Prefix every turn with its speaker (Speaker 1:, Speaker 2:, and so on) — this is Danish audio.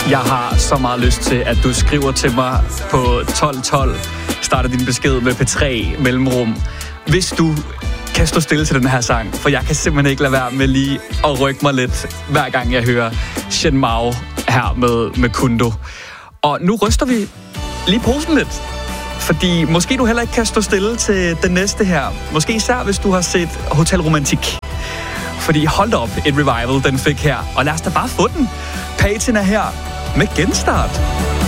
Speaker 1: Jeg har så meget lyst til, at du skriver til mig på 1212, starter din besked med P3 mellemrum, hvis du kan stå stille til den her sang, for jeg kan simpelthen ikke lade være med lige at rykke mig lidt, hver gang jeg hører Shen Mao her med Kundo. Og nu ryster vi lige posen lidt, fordi måske du heller ikke kan stå stille til den næste her. Måske især, hvis du har set Hotel Romantik. Fordi hold da op, et revival, den fik her. Og lad os da bare få den. Patina her med Genstart.